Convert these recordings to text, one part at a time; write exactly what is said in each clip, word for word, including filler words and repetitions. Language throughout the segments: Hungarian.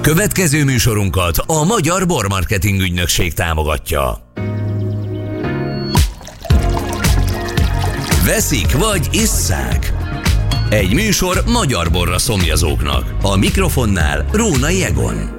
Következő műsorunkat a Magyar Bormarketing Ügynökség támogatja. Veszik vagy isszák? Egy műsor magyar borra szomjazóknak. A mikrofonnál Rónai Egon.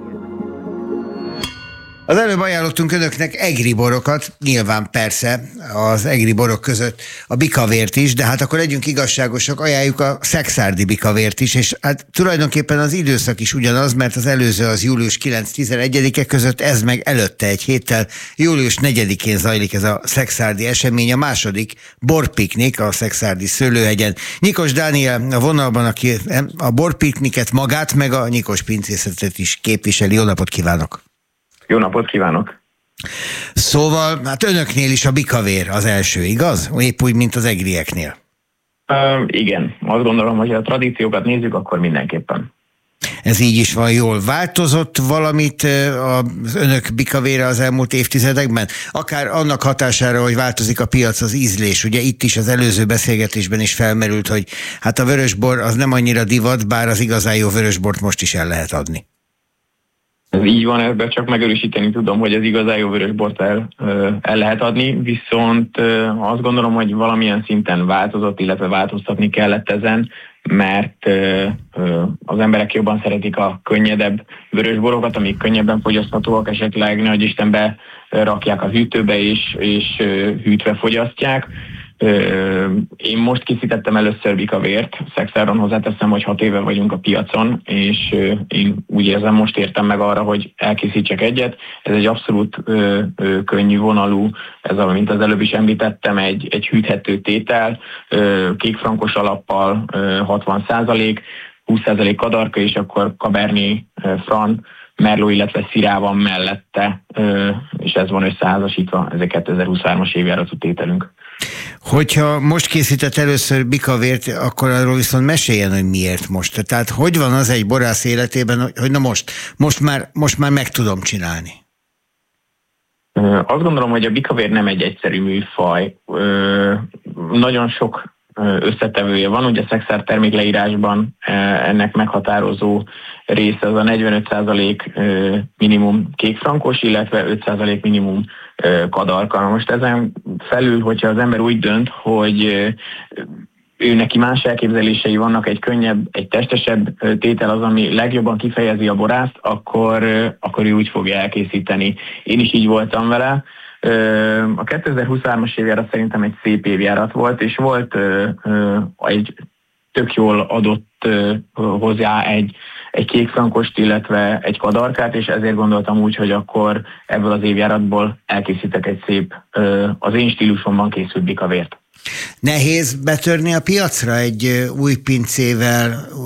Az előbb ajánlottunk önöknek egri borokat, nyilván persze az egri borok között a bikavért is, de hát akkor legyünk igazságosak, ajánljuk a szekszárdi bikavért is, és hát tulajdonképpen az időszak is ugyanaz, mert az előző az július kilenc-tizenegyedike között, ez meg előtte egy héttel, július negyedikén zajlik ez a szekszárdi esemény, a második borpiknik a szekszárdi szőlőhegyen. Nyikos Dániel a vonalban, aki a borpikniket magát, meg a nyikos pincészetet is képviseli. Jó napot kívánok! Jó napot kívánok! Szóval, hát önöknél is a bikavér az első, igaz? Épp úgy, mint az egrieknél. Uh, igen, azt gondolom, hogy ha a tradíciókat nézzük, akkor mindenképpen. Ez így is van jól. Változott valamit az önök bikavére az elmúlt évtizedekben? Akár annak hatására, hogy változik a piac, az ízlés. Ugye itt is az előző beszélgetésben is felmerült, hogy hát a vörösbor az nem annyira divat, bár az igazán jó vörösbort most is el lehet adni. Ez így van, ebben csak megerősíteni tudom, hogy az igazán jó vörösbort el, el lehet adni, viszont azt gondolom, hogy valamilyen szinten változott, illetve változtatni kellett ezen, mert az emberek jobban szeretik a könnyedebb vörösborokat, amik könnyebben fogyaszthatóak, esetleg nagy Istenbe rakják a hűtőbe és, és hűtve fogyasztják. Én most készítettem először bikavért, Szekszáron hozzáteszem, hogy hat éve vagyunk a piacon, és én úgy érzem, most értem meg arra, hogy elkészítsek egyet. Ez egy abszolút ö, ö, könnyű vonalú, ez a, mint az előbb is említettem, egy, egy hűthető tétel, ö, kékfrankos alappal ö, hatvan százalék, húsz százalék kadarka, és akkor Cabernet Franc, Merlot, illetve Syrah van mellette, ö, és ez van összeházasítva, ez egy kétezer-huszonhármas évjáratú tételünk. Hogyha most készített először bikavért, akkor arról viszont meséljen, hogy miért most. Tehát hogy van az egy borász életében, hogy na most, most már, most már meg tudom csinálni? Azt gondolom, hogy a bikavér nem egy egyszerű műfaj. Nagyon sok összetevője van, ugye a szekszár termékleírásban ennek meghatározó része az a negyvenöt százalék minimum kékfrankos, illetve öt százalék minimum kadarka. Most ezen felül, hogyha az ember úgy dönt, hogy ő neki más elképzelései vannak, egy könnyebb, egy testesebb tétel az, ami legjobban kifejezi a borászt, akkor, akkor ő úgy fogja elkészíteni. Én is így voltam vele. A kétezer-huszonhármas évjárat szerintem egy szép évjárat volt, és volt egy tök jól adott hozzá egy, egy kékfrankost, illetve egy kadarkát, és ezért gondoltam úgy, hogy akkor ebből az évjáratból elkészítek egy szép, az én stílusomban készült bikavért. Nehéz betörni a piacra egy új pincével,